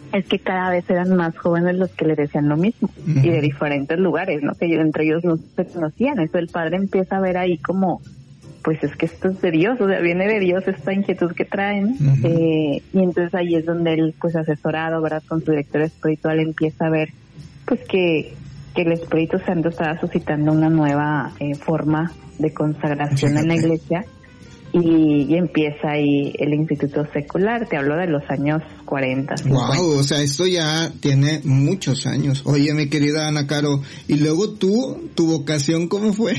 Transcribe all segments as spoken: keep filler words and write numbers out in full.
es que cada vez eran más jóvenes los que le decían lo mismo, uh-huh. y de diferentes lugares, ¿no? Que entre ellos no se conocían. Eso el padre empieza a ver ahí como, pues es que esto es de Dios, o sea, viene de Dios esta inquietud que traen, uh-huh. eh, y entonces ahí es donde él, pues asesorado, ¿verdad? Con su director espiritual empieza a ver, pues que, que el Espíritu Santo estaba suscitando una nueva eh, forma de consagración Fíjate. en la iglesia. Y, y empieza ahí el instituto secular, te hablo de los años cuarenta, cincuenta. Wow, o sea, esto ya tiene muchos años. Oye, mi querida Ana Caro, y luego tú, tu vocación, ¿cómo fue?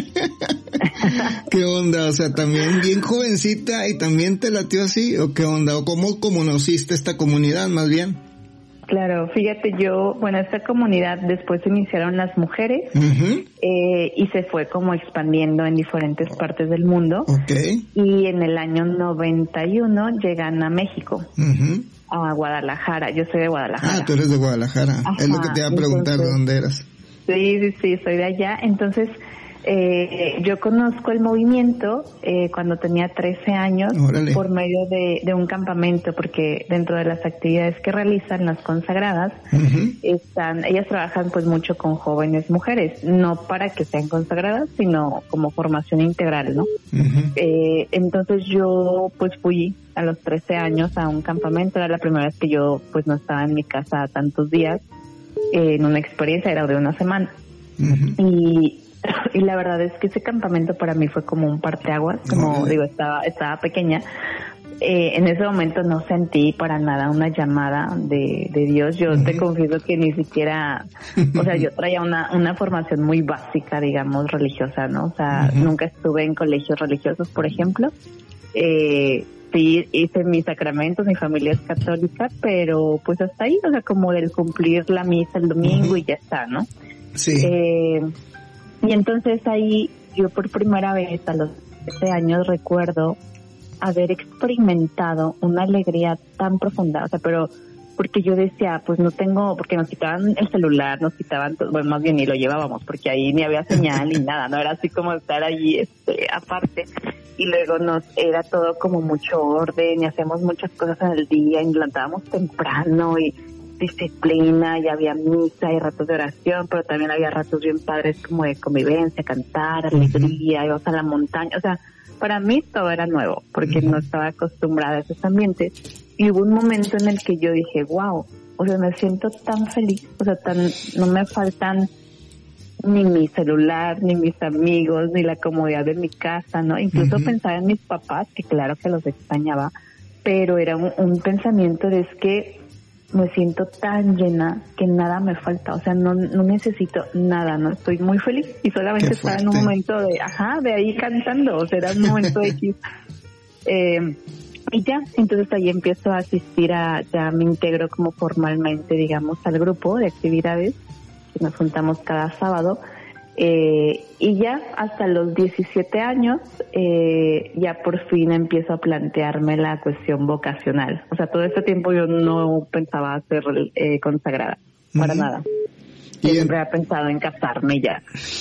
¿Qué onda? O sea, también bien jovencita y también te latió así, ¿o qué onda? ¿O cómo conociste esta comunidad, más bien? Claro, fíjate, yo, bueno, esta comunidad después se iniciaron las mujeres, uh-huh. eh, y se fue como expandiendo en diferentes partes del mundo. Okay. Y en el año noventa y uno llegan a México, uh-huh. a Guadalajara. Yo soy de Guadalajara. Ah, tú eres de Guadalajara. Ajá, es lo que te iba a preguntar, entonces, ¿de dónde eras? Sí, sí, sí, soy de allá. Entonces, Eh, yo conozco el movimiento eh, cuando tenía trece años. Órale. Por medio de, de un campamento, porque dentro de las actividades que realizan las consagradas, uh-huh. están, ellas trabajan pues mucho con jóvenes mujeres, no para que sean consagradas, sino como formación integral, ¿no? Uh-huh. Eh, entonces yo pues fui a los trece años a un campamento, era la primera vez que yo pues no estaba en mi casa tantos días, eh, en una experiencia, era de una semana. Uh-huh. Y Y la verdad es que ese campamento para mí fue como un parteaguas, como digo, estaba estaba pequeña. Eh, en ese momento no sentí para nada una llamada de, de Dios. Yo uh-huh. te confieso que ni siquiera, o sea, yo traía una una formación muy básica, digamos, religiosa, ¿no? O sea, uh-huh. nunca estuve en colegios religiosos, por ejemplo. Eh, sí hice mis sacramentos, mi familia es católica, pero pues hasta ahí, o sea, como del cumplir la misa el domingo uh-huh. y ya está, ¿no? Sí. Eh, Y entonces ahí yo por primera vez a los trece años recuerdo haber experimentado una alegría tan profunda, o sea, pero porque yo decía, pues no tengo, porque nos quitaban el celular, nos quitaban, bueno, más bien ni lo llevábamos, porque ahí ni había señal ni nada, no era así como estar allí este, aparte, y luego nos era todo como mucho orden y hacíamos muchas cosas en el día, y nos levantábamos temprano y disciplina, y había misa y ratos de oración, pero también había ratos bien padres como de convivencia, cantar, alegría, uh-huh. ibas a la montaña, o sea, para mí todo era nuevo, porque uh-huh. no estaba acostumbrada a esos ambientes, y hubo un momento en el que yo dije, wow, o sea, me siento tan feliz, o sea, tan, no me faltan ni mi celular, ni mis amigos, ni la comodidad de mi casa, ¿no? Incluso uh-huh. pensaba en mis papás, que claro que los extrañaba, pero era un, un pensamiento de es que me siento tan llena que nada me falta, o sea, no no necesito nada, no estoy muy feliz y solamente estaba en un momento de, ajá, de ahí cantando, o sea, era un momento de X. Eh, y ya, entonces ahí empiezo a asistir a, ya me integro como formalmente, digamos, al grupo de actividades que nos juntamos cada sábado. Eh, y ya hasta los diecisiete años, eh, ya por fin empiezo a plantearme la cuestión vocacional. O sea, todo este tiempo yo no pensaba ser eh, consagrada, para uh-huh. nada. Yo siempre había pensado en casarme ya.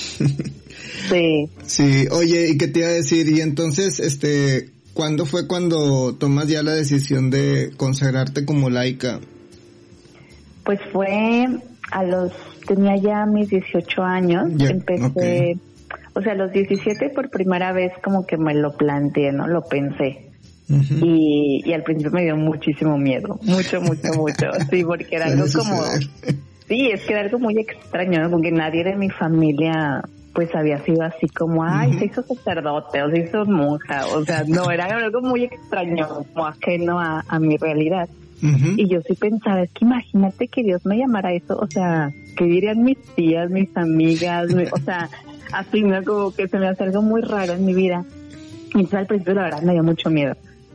Sí. Sí, oye, ¿y qué te iba a decir? Y entonces, este, ¿cuándo fue cuando tomas ya la decisión de consagrarte como laica? Pues fue a los, tenía ya mis dieciocho años, yeah, empecé, okay. O sea, a los diecisiete por primera vez como que me lo planteé, ¿no? Lo pensé. Uh-huh. Y, y al principio me dio muchísimo miedo, mucho, mucho, mucho, sí, porque era algo como, sí, es que era algo muy extraño, ¿no? Porque nadie de mi familia pues había sido así como, ay, uh-huh. se hizo sacerdote o se hizo monja, o sea, no, era algo muy extraño, como ajeno a, a mi realidad. Uh-huh. Y yo sí pensaba, es que imagínate que Dios me llamara eso, o sea, ¿qué dirían mis tías, mis amigas? Mi, o sea, así, ¿no? Como que se me hace algo muy raro en mi vida. Y entonces al principio la verdad me dio mucho miedo.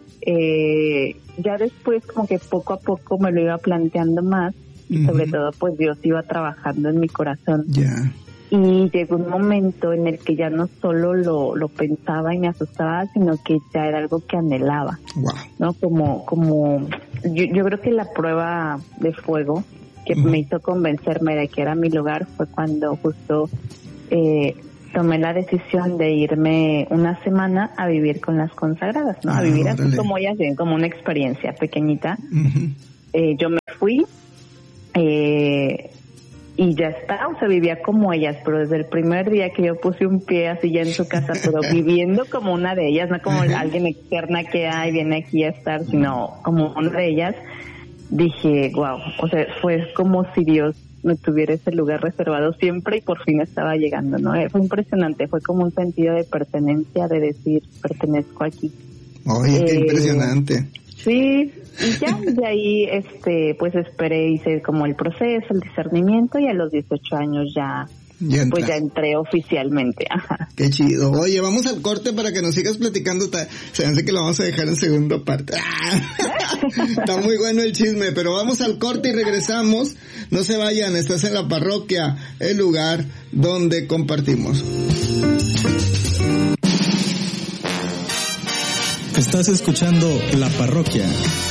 Eh, ya después como que poco a poco me lo iba planteando más, y uh-huh. sobre todo pues Dios iba trabajando en mi corazón. Yeah. Y llegó un momento en el que ya no solo lo, lo pensaba y me asustaba, sino que ya era algo que anhelaba. Wow. ¿No? Como, como, yo, yo creo que la prueba de fuego que uh-huh. me hizo convencerme de que era mi lugar fue cuando justo, eh, tomé la decisión de irme una semana a vivir con las consagradas, ¿no? Ah, a vivir así órale. Como ellas ven, como una experiencia pequeñita. Uh-huh. Eh, yo me fui, eh, y ya está, o sea, vivía como ellas, pero desde el primer día que yo puse un pie así ya en su casa, pero viviendo como una de ellas, no como alguien externa que ay, viene aquí a estar, sino como una de ellas, dije, wow, o sea, fue como si Dios me tuviera ese lugar reservado siempre y por fin estaba llegando, ¿no? Fue impresionante, fue como un sentido de pertenencia, de decir, pertenezco aquí. Oye, qué eh, impresionante. Sí, y ya de ahí, este, pues esperé, hice como el proceso, el discernimiento, y a los dieciocho años ya, ya pues ya entré oficialmente. Ajá. Qué chido. Oye, vamos al corte para que nos sigas platicando. Se me hace que lo vamos a dejar en segunda parte. Está muy bueno el chisme, pero vamos al corte y regresamos. No se vayan, estás en La Parroquia, el lugar donde compartimos. Estás escuchando La Parroquia.